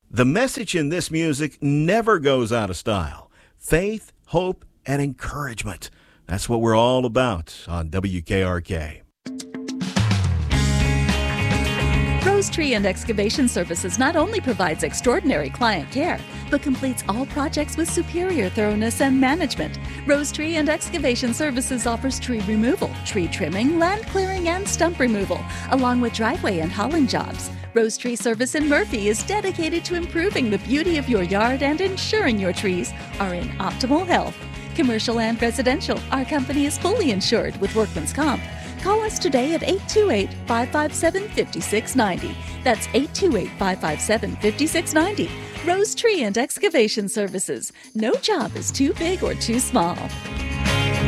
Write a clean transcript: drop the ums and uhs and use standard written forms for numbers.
The message in this music never goes out of style. Faith, hope, and encouragement. That's what we're all about on WKRK. Rose Tree and Excavation Services not only provides extraordinary client care, but completes all projects with superior thoroughness and management. Rose Tree and Excavation Services offers tree removal, tree trimming, land clearing, and stump removal, along with driveway and hauling jobs. Rose Tree Service in Murphy is dedicated to improving the beauty of your yard and ensuring your trees are in optimal health. Commercial and residential, our company is fully insured with Workman's Comp. Call us today at 828-557-5690. That's 828-557-5690. Rose Tree and Excavation Services. No job is too big or too small.